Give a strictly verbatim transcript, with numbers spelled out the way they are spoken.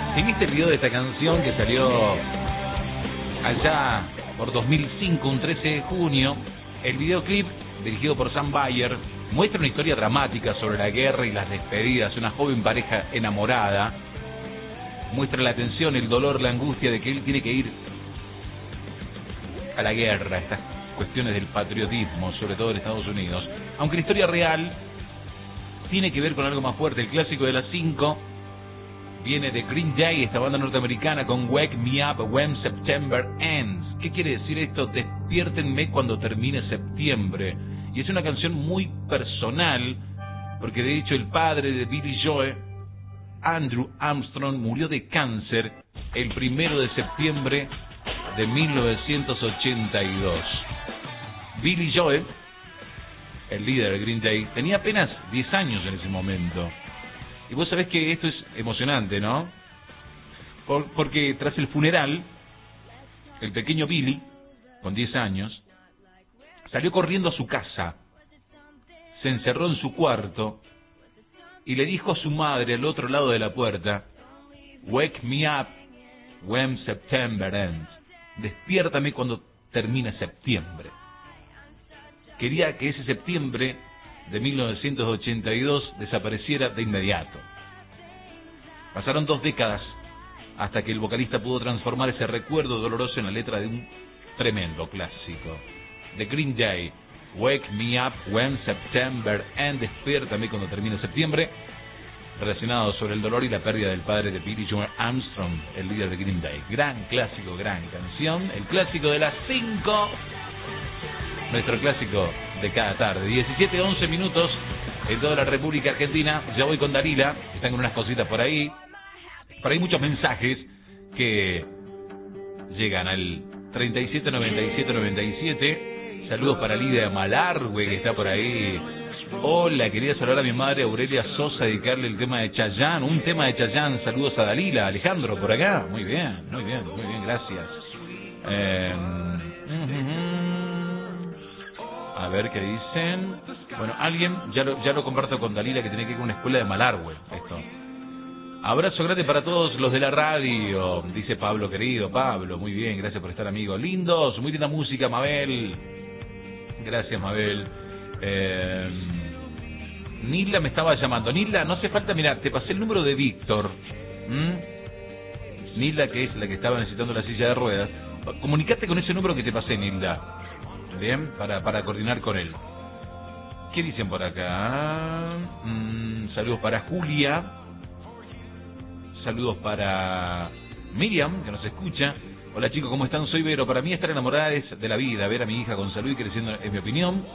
Si viste el video de esta canción que salió allá por dos mil cinco, un trece de junio, el videoclip, dirigido por Sam Bayer, muestra una historia dramática sobre la guerra y las despedidas, una joven pareja enamorada. Muestra la tensión, el dolor, la angustia de que él tiene que ir a la guerra, estas cuestiones del patriotismo, sobre todo en Estados Unidos. Aunque la historia real tiene que ver con algo más fuerte. El clásico de las cinco viene de Green Day, esta banda norteamericana, con Wake Me Up When September Ends. ¿Qué quiere decir esto? Despiértenme cuando termine septiembre. Y es una canción muy personal, porque de hecho el padre de Billy Joe, Andrew Armstrong, murió de cáncer el primero de septiembre de mil novecientos ochenta y dos. Billy Joe, el líder de Green Day, tenía apenas diez años en ese momento. Y vos sabés que esto es emocionante, ¿no? Por, porque tras el funeral, el pequeño Billy, con diez años, salió corriendo a su casa, se encerró en su cuarto y le dijo a su madre al otro lado de la puerta: "Wake me up when September ends". Despiértame cuando termine septiembre. Quería que ese septiembre de mil novecientos ochenta y dos desapareciera de inmediato. Pasaron dos décadas hasta que el vocalista pudo transformar ese recuerdo doloroso en la letra de un tremendo clásico. The Green Day, Wake Me Up When September Ends, despiértame cuando termine septiembre, relacionado sobre el dolor y la pérdida del padre de Billy Joe Armstrong, el líder de Green Day. Gran clásico, gran canción, el clásico de las cinco, nuestro clásico de cada tarde. diecisiete, once minutos en toda la República Argentina. Ya voy con Dalila, están con unas cositas por ahí. Por ahí muchos mensajes que llegan al treinta y siete, noventa y siete, noventa y siete. Saludos para Lidia Malargüe, que está por ahí. Hola, quería saludar a mi madre Aurelia Sosa, dedicarle el tema de Chayanne, un tema de Chayanne. Saludos a Dalila. Alejandro, por acá. Muy bien, muy bien, muy bien, gracias. Eh, a ver qué dicen. Bueno, alguien, ya lo, ya lo comparto con Dalila, que tiene que ir a una escuela de Malargüe, esto. Abrazo grande para todos los de la radio, dice Pablo, querido Pablo. Muy bien, gracias por estar, amigo. Lindos, muy linda música, Mabel. Gracias, Mabel. Eh, Nilda me estaba llamando. Nilda, no hace falta, mira, te pasé el número de Víctor. ¿Mm? Nilda, que es la que estaba necesitando la silla de ruedas. Comunicate con ese número que te pasé, Nilda. Bien, para, para coordinar con él. ¿Qué dicen por acá? Mm, saludos para Julia. Saludos para Miriam, que nos escucha. Hola chicos, ¿cómo están? Soy Vero. Para mí estar enamorada es de la vida. Ver a mi hija con salud y creciendo es mi opinión.